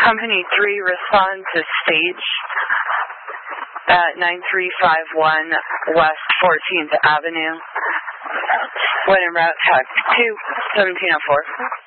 Company 3 respond to stage at 9351 West 14th Avenue. When en route, tax 2, 1704.